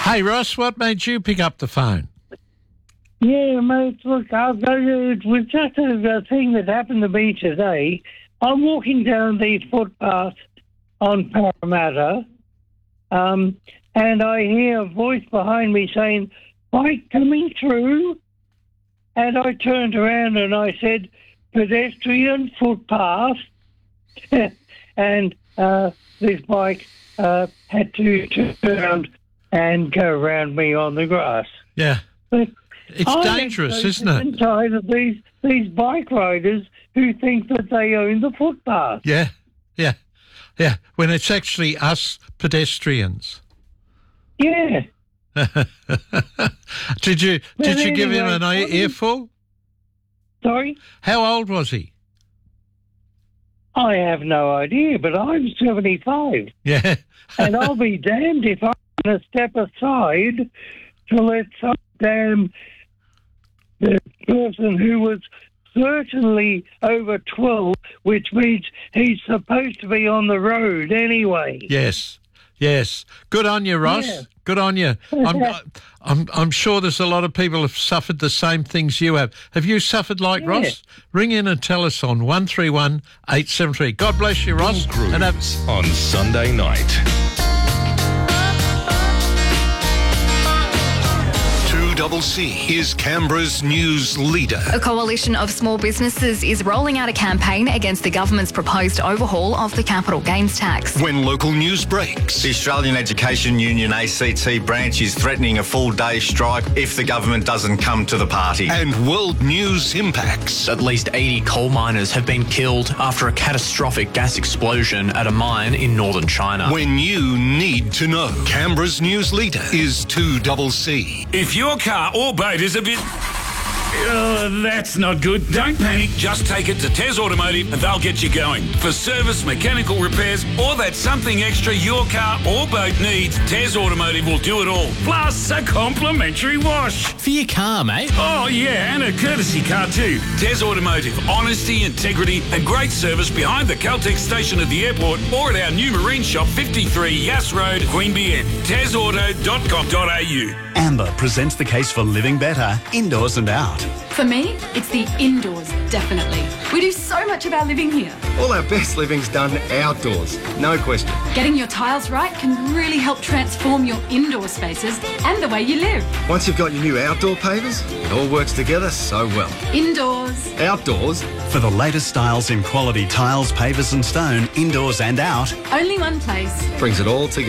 Hey, Ross, what made you pick up the phone? Yeah, mate, look, it was just a thing that happened to me today. I'm walking down these footpaths on Parramatta, and I hear a voice behind me saying, "Bike coming through?" And I turned around and I said, "Pedestrian footpath." And this bike had to turn around and go around me on the grass. Yeah. But It's dangerous, isn't it? I'm tired of these bike riders who think that they own the footpath. Yeah. When it's actually us pedestrians. Yeah. Did you give him an anyway, earful? Sorry? How old was he? I have no idea, but I'm 75. Yeah. And I'll be damned if I'm going to step aside to let some damn the person who was certainly over 12, which means he's supposed to be on the road anyway. Yes. Good on you, Ross. Yeah. Good on you. I'm sure there's a lot of people have suffered the same things you have. Have you suffered like Ross? Ring in and tell us on 131 873. God bless you, Ross. And on Sunday night. 2CC is Canberra's news leader. A coalition of small businesses is rolling out a campaign against the government's proposed overhaul of the capital gains tax. When local news breaks. The Australian Education Union ACT branch is threatening a full-day strike if the government doesn't come to the party. And world news impacts. At least 80 coal miners have been killed after a catastrophic gas explosion at a mine in northern China. When you need to know. Canberra's news leader is 2CC. If your car or boat is a bit... that's not good. Don't panic. Just take it to Tez Automotive and they'll get you going. For service, mechanical repairs, or that something extra your car or boat needs, Tez Automotive will do it all. Plus a complimentary wash. For your car, mate. Oh, yeah, and a courtesy car too. Tez Automotive. Honesty, integrity and great service behind the Caltex station at the airport or at our new marine shop, 53 Yass Road, Queanbeyan. TezAuto.com.au. Amber presents the case for living better, indoors and out. For me, it's the indoors, definitely. We do so much of our living here. All our best living's done outdoors, no question. Getting your tiles right can really help transform your indoor spaces and the way you live. Once you've got your new outdoor pavers, it all works together so well. Indoors. Outdoors. For the latest styles in quality tiles, pavers and stone, indoors and out. Only one place. Brings it all together.